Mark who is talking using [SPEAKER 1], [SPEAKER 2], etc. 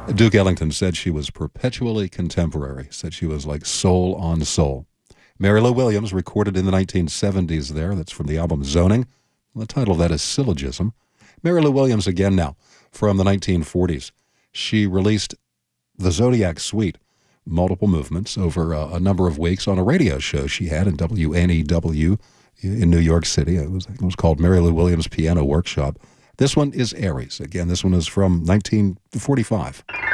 [SPEAKER 1] Duke Ellington said she was perpetually contemporary, said she was like soul on soul. Mary Lou Williams recorded in the 1970s there. That's from the album Zoning. The title of that is Syllogism. Mary Lou Williams again now from the 1940s. She released the Zodiac Suite, multiple movements over a number of weeks on a radio show she had in WNEW in New York City. It was called Mary Lou Williams Piano Workshop. This one is Aries. Again, this one is from 1945.